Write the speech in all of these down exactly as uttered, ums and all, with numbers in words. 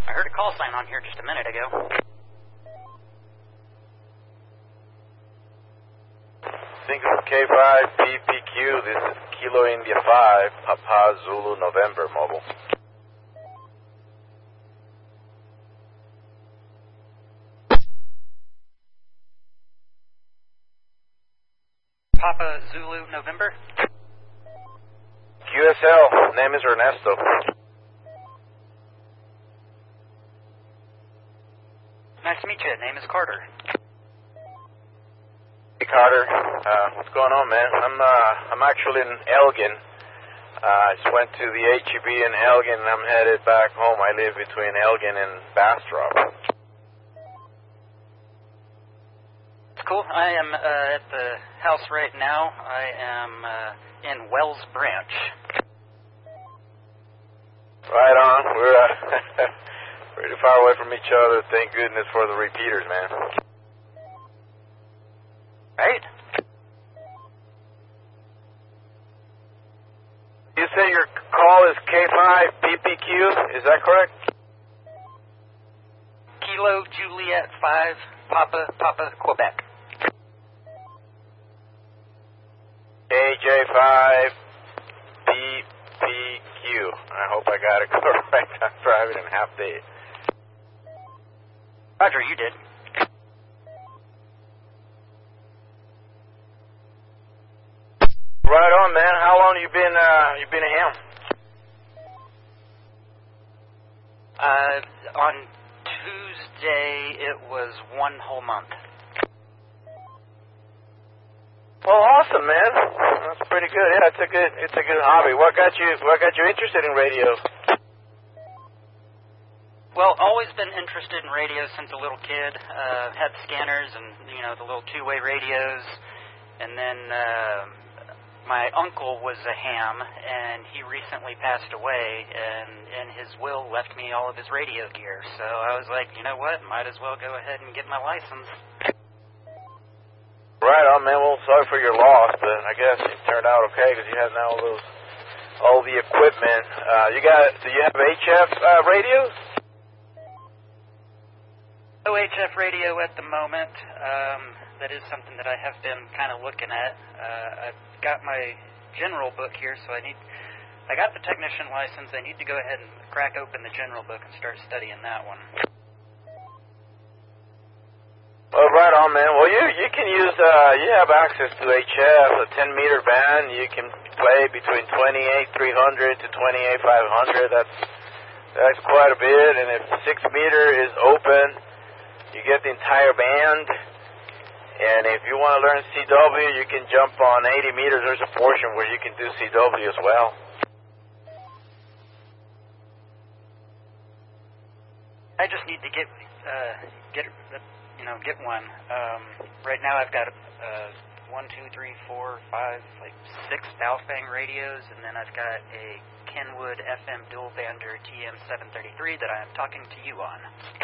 I heard a call sign on here just a minute ago. Single K five P P Q, this is Kilo India five, Papa Zulu November mobile. Papa Zulu November? Q S L, name is Ernesto. Nice to meet you. Name is Carter. Hey Carter, uh, what's going on, man? I'm uh, I'm actually in Elgin. Uh, I just went to the H E B in Elgin, and I'm headed back home. I live between Elgin and Bastrop. Cool. I am uh, at the house right now. I am uh, in Wells Branch. Right on. We're uh, pretty far away from each other. Thank goodness for the repeaters, man. Right? You say your call is K five P P Q, is that correct? Kilo Juliet five, Papa, Papa, Quebec. A J five P P Q. I hope I got it correct. I'm driving in half day. Roger, you did. Right on, man. How long you been uh you been a ham? Uh, on Tuesday it was one whole month. Well, awesome, man. That's pretty good. Yeah, it's a good it's a good hobby. What got you what got you interested in radio? Well, always been interested in radio since a little kid. Uh, had scanners and, you know, the little two-way radios. And then uh, my uncle was a ham, and he recently passed away, and in his will left me all of his radio gear. So I was like, you know what, might as well go ahead and get my license. Right on, man. Well, sorry for your loss, but I guess it turned out okay because you have now all those, all the equipment. Uh, you got, do you have H F uh, radios? No H F radio at the moment. Um, that is something that I have been kind of looking at. Uh, I've got my general book here, so I need, I got the technician license. I need to go ahead and crack open the general book and start studying that one. Well, right on, man. Well, you you can use, uh, you have access to H F, a ten meter band. You can play between twenty-eight three hundred to twenty-eight five hundred. That's, that's quite a bit. And if six meter is open, you get the entire band. And if you want to learn C W, you can jump on eighty meters. There's a portion where you can do C W as well. I just need to get, uh, get, you know, get one. Um, right now I've got uh, one, two, three, four, five, like six Baofeng radios, and then I've got a Kenwood F M dual bander T M seven thirty-three that I am talking to you on.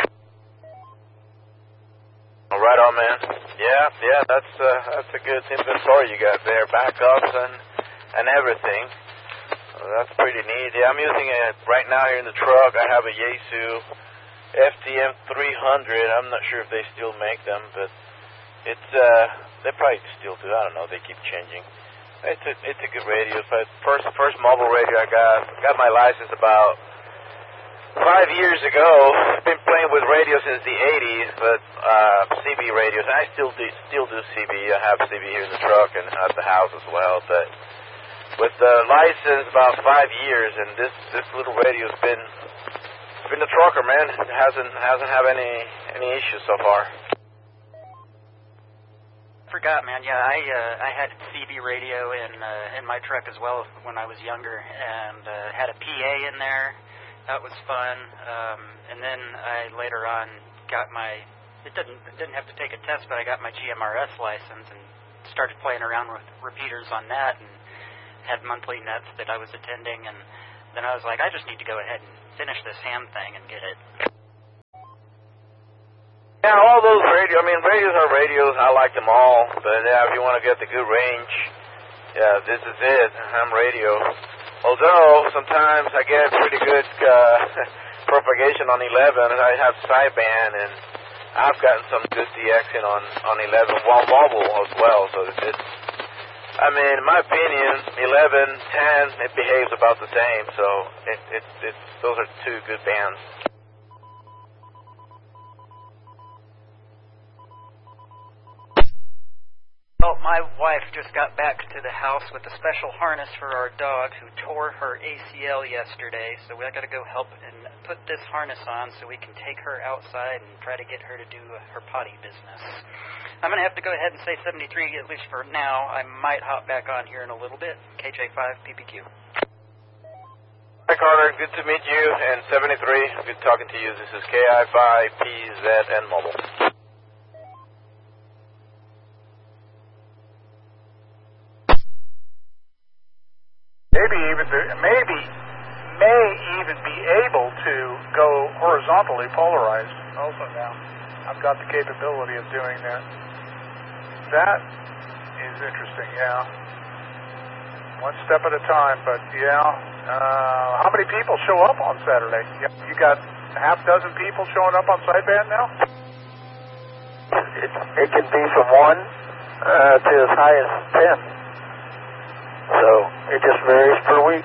All right on, man. Yeah, yeah, that's uh, that's a good inventory you got there, backups and and everything. So that's pretty neat. Yeah, I'm using it right now here in the truck. I have a Yaesu F T M three hundred. I'm not sure if they still make them, but it's uh, they probably still do. I don't know. They keep changing. It's a it's a good radio. But first first mobile radio I got got my license about five years ago. I've been playing with radio since the eighties, but uh, C B radios. I still do still do C B. I have C B here in the truck and at the house as well. But with the license, about five years, and this this little radio's been been a trucker, man. It hasn't hasn't have any any issues so far. Forgot, man. Yeah, I uh, I had C B radio in uh, in my truck as well when I was younger, and uh, had a P A in there. That was fun. Um, and then I later on got my. It didn't it didn't have to take a test, but I got my G M R S license and started playing around with repeaters on that, and had monthly nets that I was attending. And then I was like, I just need to go ahead and finish this ham thing and get it. Yeah, all those radio, I mean, radios are radios. I like them all. But, yeah, if you want to get the good range, yeah, this is it. Ham radio. although sometimes I get pretty good uh, propagation on eleven, and I have sideband, and I've gotten some good DXing on, on eleven while mobile as well, so it's, I mean, in my opinion, eleven, ten, it behaves about the same, so it, it, it, those are two good bands. Well, my wife just got back to the house with a special harness for our dog who tore her A C L yesterday, so we got to go help and put this harness on so we can take her outside and try to get her to do her potty business. I'm going to have to go ahead and say seventy-three, at least for now. I might hop back on here in a little bit. K J five, P P Q. Hi, Carter. Good to meet you. And seventy-three, good talking to you. This is K I five P Z N Mobile. Maybe even maybe may even be able to go horizontally polarized also now. I've got the capability of doing that. That is interesting, yeah. One step at a time, but yeah. Uh, how many people show up on Saturday? You got a half dozen people showing up on sideband now? It, it can be from one uh, to as high as ten. So it just varies per week.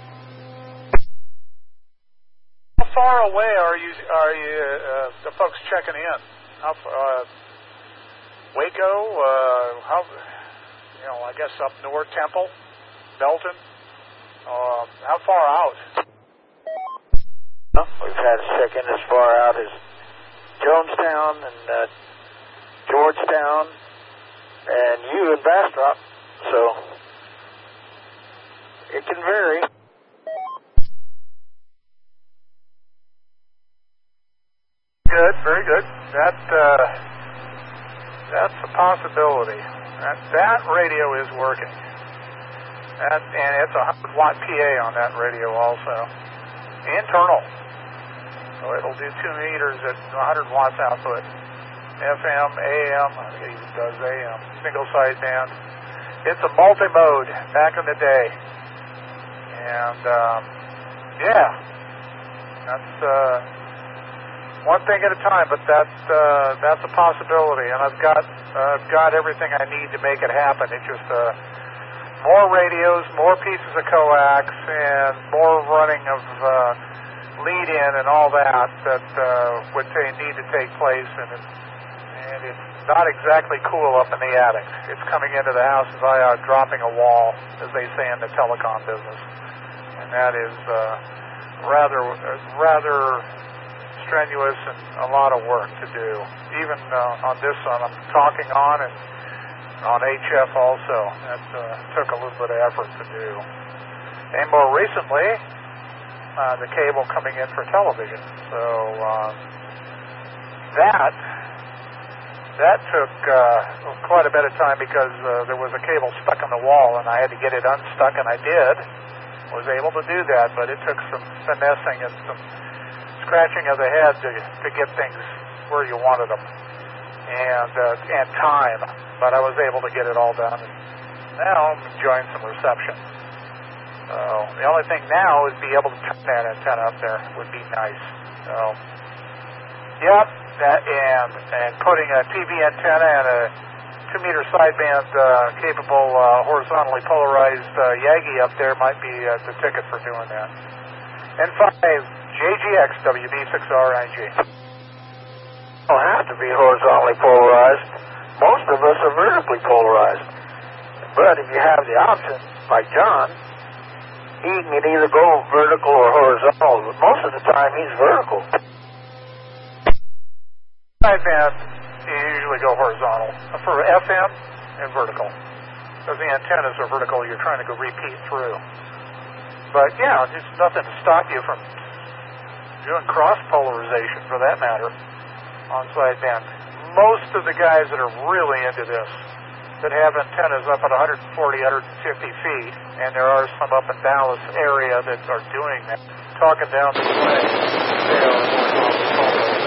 How far away are you? Are you uh, the folks checking in? How uh, Waco? Uh, how you know? I guess up north, Temple, Belton. Uh, how far out? We've had a check in as far out as Jonestown and uh, Georgetown, and you in Bastrop. So. It can vary. Good, very good. That uh, that's a possibility. That that radio is working. That, and it's a one hundred watt P A on that radio also. Internal. So it'll do two meters at one hundred watts output. F M, A M, I think it even does A M. Single sideband. It's a multi-mode back in the day. And, um, yeah, that's uh, one thing at a time, but that, uh, that's a possibility. And I've got uh, got everything I need to make it happen. It's just uh, more radios, more pieces of coax, and more running of uh, lead-in and all that that uh, would t- need to take place. And, it, and it's not exactly cool up in the attic. It's coming into the house as I are dropping a wall, as they say in the telecom business. And that is uh, rather rather strenuous and a lot of work to do. Even uh, on this one, I'm talking on and on H F also. That uh, took a little bit of effort to do. And more recently, uh, the cable coming in for television. So uh, that that took uh, quite a bit of time because uh, there was a cable stuck in the wall, and I had to get it unstuck, and I did. Was able to do that, but it took some finessing and some scratching of the head to, to get things where you wanted them, and uh, and time. But I was able to get it all done. And now I'm enjoying some reception. So the only thing now is be able to turn that antenna up there would be nice. So, yep, that and and putting a T V antenna and a two meter sideband uh, capable uh, horizontally polarized uh, Yagi up there might be uh, the ticket for doing that. And five, J G X W B six R I G. Don't have to be horizontally polarized. Most of us are vertically polarized. But if you have the option, like John, he can either go vertical or horizontal. But most of the time, he's vertical. Sideband. You usually go horizontal. For F M and vertical. Because the antennas are vertical, you're trying to go repeat through. But yeah, there's nothing to stop you from doing cross polarization for that matter on sideband. Most of the guys that are really into this, that have antennas up at one forty, one fifty feet, and there are some up in Dallas area that are doing that, talking down this way, they are horizontally polarized.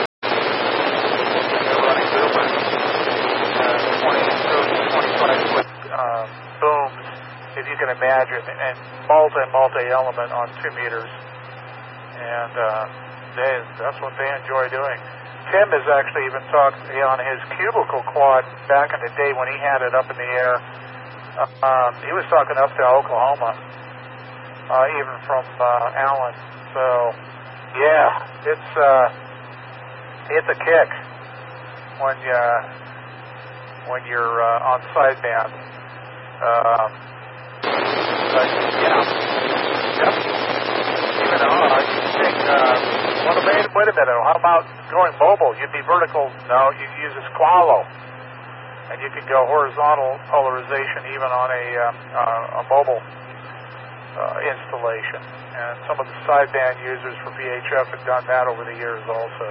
twenty, thirty, twenty-five foot uh, booms if you can imagine, and multi, multi-element on two meters. And uh, they, that's what they enjoy doing. Tim has actually even talked on his cubicle quad back in the day when he had it up in the air. Um, he was talking up to Oklahoma, uh, even from uh, Allen. So, yeah, it's uh, it's a kick when you when you're uh, on sideband. Um, but yeah, yep. Even uh, you think, uh, well, wait, wait a minute. How about going mobile? You'd be vertical. No, you'd use a squalo. And you could go horizontal polarization even on a, um, uh, a mobile uh, installation. And some of the sideband users for V H F have done that over the years also.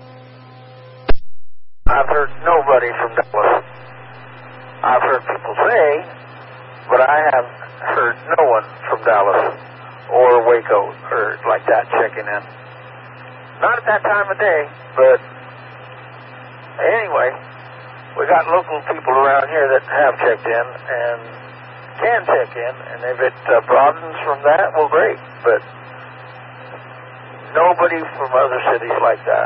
I've heard nobody from Dallas. I've heard people say, but I have heard no one from Dallas or Waco or like that checking in. Not at that time of day, but anyway, we got local people around here that have checked in and can check in, and if it uh, broadens from that, well, great. But nobody from other cities like that.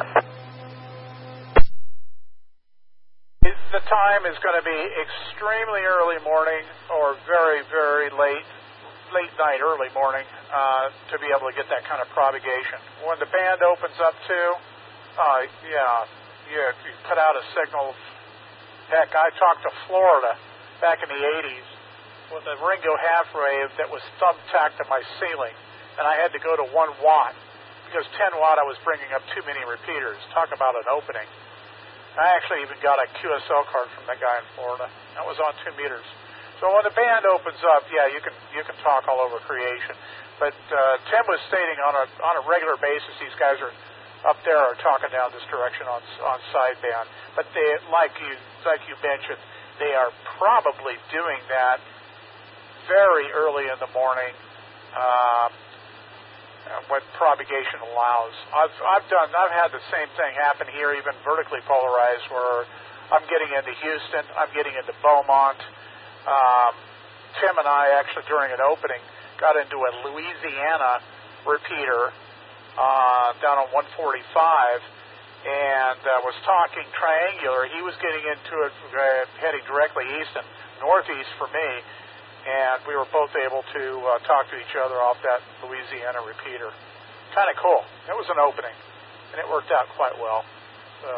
The time is going to be extremely early morning or very, very late, late night, early morning uh, to be able to get that kind of propagation. When the band opens up too, uh, yeah, you, you put out a signal. Heck, I talked to Florida back in the eighties with a Ringo half wave that was thumbtacked to my ceiling, and I had to go to one watt because ten watt I was bringing up too many repeaters. Talk about an opening. I actually even got a Q S L card from that guy in Florida. That was on two meters. So when the band opens up, yeah, you can you can talk all over creation. But uh, Tim was stating on a on a regular basis, these guys are up there are talking down this direction on on sideband. But they, like you like you mentioned, they are probably doing that very early in the morning. Um, when propagation allows. I've I've done I've had the same thing happen here, even vertically polarized, where I'm getting into Houston, I'm getting into Beaumont. Um, Tim and I actually during an opening got into a Louisiana repeater uh, down on one forty-five, and uh, was talking triangular. He was getting into it uh, heading directly east and northeast for me. And we were both able to uh, talk to each other off that Louisiana repeater. Kind of cool. It was an opening, and it worked out quite well. So,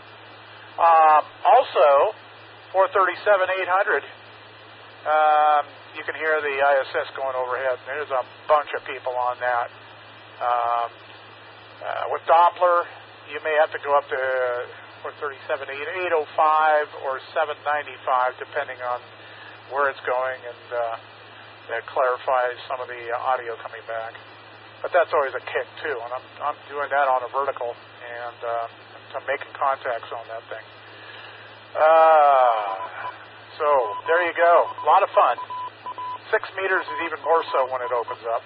um, also, four thirty-seven eight hundred, um, you can hear the I S S going overhead. There's a bunch of people on that. Um, uh, with Doppler, you may have to go up to four thirty-seven eight oh five or seven ninety-five, depending on where it's going, and uh, that clarifies some of the audio coming back. But that's always a kick too, and I'm I'm doing that on a vertical, and uh, I'm making contacts on that thing. Uh, so there you go, a lot of fun. Six meters is even more so when it opens up.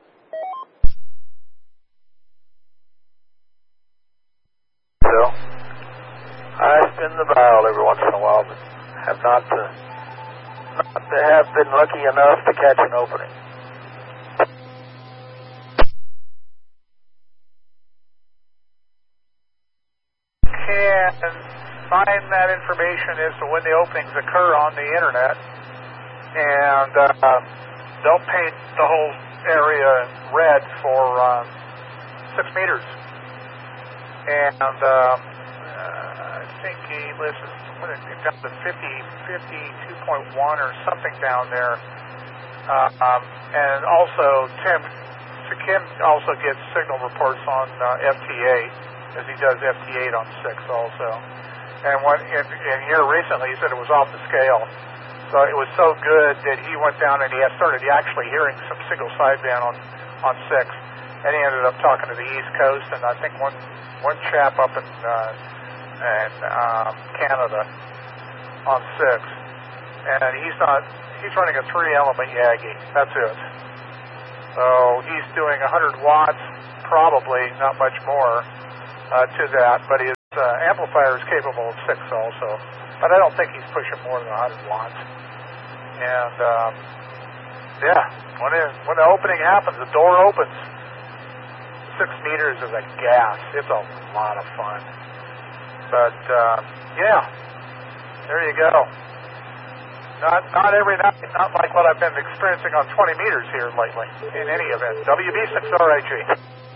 So I spin the dial every once in a while, but have not to. Not to have been lucky enough to catch an opening. Can find that information as to when the openings occur on the internet, and uh, don't paint the whole area red for uh, six meters. And um, uh, I think he listens. What is it, down to fifty, fifty-two point one or something down there. Uh, um, and also, Tim, so Kim also gets signal reports on uh, F T eight, as he does F T eight on six also. And when, and, and here recently, he said it was off the scale. So it was so good that he went down and he started actually hearing some single sideband on, on six. And he ended up talking to the East Coast, and I think one, one chap up in... Uh, and um, Canada on six, and he's not, he's running a three element Yagi, that's it. So he's doing one hundred watts, probably, not much more uh, to that, but his uh, amplifier is capable of six also, but I don't think he's pushing more than one hundred watts. And um, Yeah, when, it, when the opening happens, the door opens. Six meters of the gas. It's a lot of fun. But, uh, yeah, there you go. Not not every night, not like what I've been experiencing on twenty meters here lately, in any event. W B six R I G.